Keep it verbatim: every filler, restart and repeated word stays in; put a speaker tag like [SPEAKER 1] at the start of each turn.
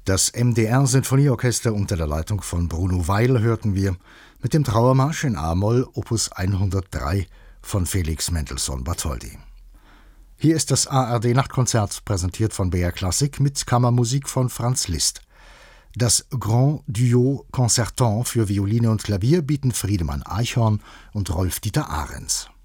[SPEAKER 1] Das M D R-Sinfonieorchester unter der Leitung von Bruno Weil hörten wir mit dem Trauermarsch in a-Moll Opus hundertdrei von Felix Mendelssohn Bartholdy. Hier ist das A R D-Nachtkonzert, präsentiert von B R Klassik mit Kammermusik von Franz Liszt. Das Grand Duo Concertant für Violine und Klavier bieten Friedemann Eichhorn und Rolf-Dieter Ahrens.